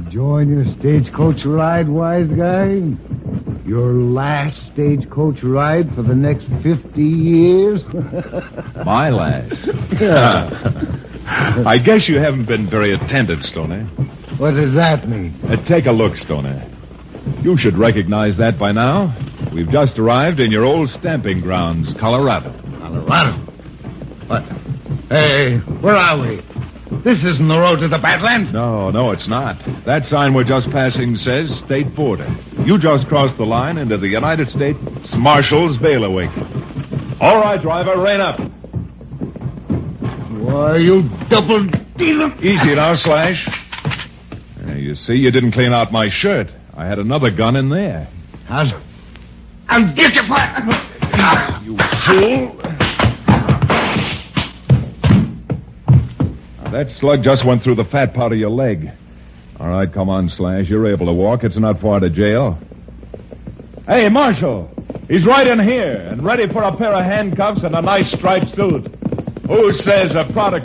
Enjoying your stagecoach ride, wise guy? Your last stagecoach ride for the next 50 years? My last? I guess you haven't been very attentive, Stoner. What does that mean? Take a look, Stoner. You should recognize that by now. We've just arrived in your old stamping grounds, Colorado. Colorado? What? Hey, where are we? This isn't the road to the Badlands. No, it's not. That sign we're just passing says state border. You just crossed the line into the United States Marshal's bailiwick. All right, driver, rein up. Why, you double dealer. Easy now, Slash. You see, you didn't clean out my shirt. I had another gun in there. I'll get you for... You fool. That slug just went through the fat part of your leg. All right, come on, Slash. You're able to walk. It's not far to jail. Hey, Marshal. He's right in here and ready for a pair of handcuffs and a nice striped suit. Who says a product